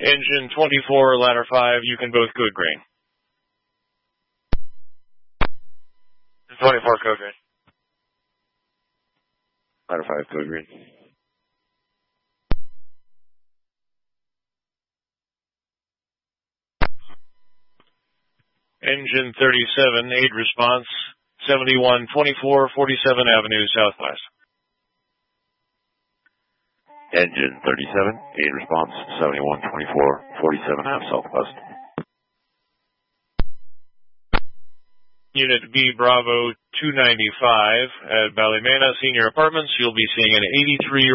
Engine 24, ladder 5, you can both code green. 24 code green. Ladder 5 code green. Engine 37, aid response, 7124 47 Avenue Southwest. Engine 37, aid response, 7124 47 Ave Southwest. Unit B Bravo 295 at Ballymena Senior Apartments. You'll be seeing an 83-year-old